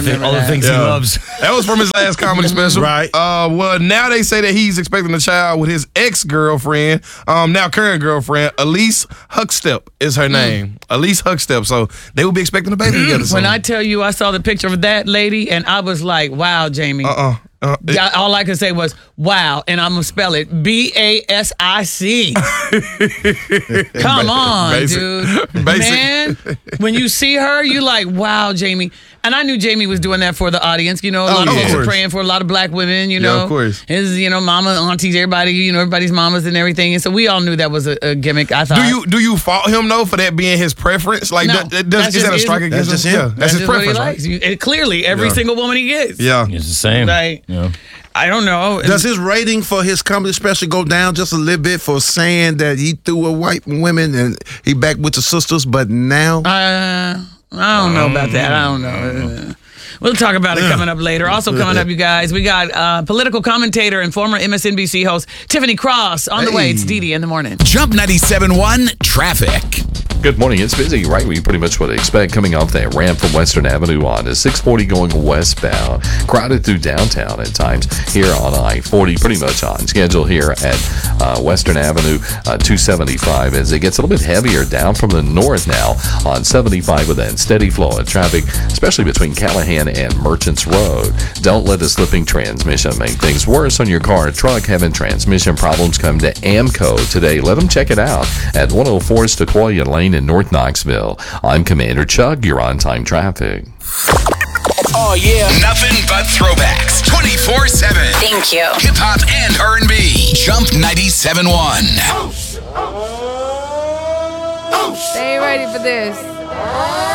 all the things he loves. That was from his last comedy special. Right. Well, now they say that he's expecting a child with his ex-girlfriend, now current girlfriend, Elise Huckstep is her name. Elise Huckstep. So they will be expecting a baby together soon. When I tell you I saw the picture of that lady and I was like, wow, Jamie. All I could say was, wow, and I'm going to spell it BASIC. Come on, dude. Man, when you see her, you're like, wow, Jamie. And I knew Jamie was doing that for the audience. You know, a lot of folks are praying for a lot of black women, you know. Yeah, of course. His, mama, aunties, everybody, everybody's mamas and everything. And so we all knew that was a gimmick, I thought. Do you fault him, though, for that being his preference? Like, No, is that a strike against just him? him. Yeah, that's his just what he preference, likes. right? Clearly, every single woman he gets. Yeah. It's the same. Like, I don't know. Does his rating for his comedy special go down just a little bit for saying that he threw with white women and he back with the sisters, but now? I don't know about that. I don't know. We'll talk about it coming up later. Also coming up, you guys, we got political commentator and former MSNBC host Tiffany Cross on the way. It's Dee Dee in the morning. Jump 97.1 Traffic. Good morning. It's busy, right? We pretty much would expect coming off that ramp from Western Avenue on is 640 going westbound. Crowded through downtown at times here on I-40, pretty much on schedule here at Western Avenue 275 as it gets a little bit heavier down from the north now on 75 with that steady flow of traffic, especially between Callahan and Merchants Road. Don't let a slipping transmission make things worse on your car or truck. Having transmission problems, come to AMCO today. Let them check it out at 104 Sequoia Lane in North Knoxville. I'm Commander Chuck. You're on time traffic. Oh, yeah. Nothing but throwbacks 24/7. Thank you. Hip hop and R&B. Jump 97.1. Stay ready for this.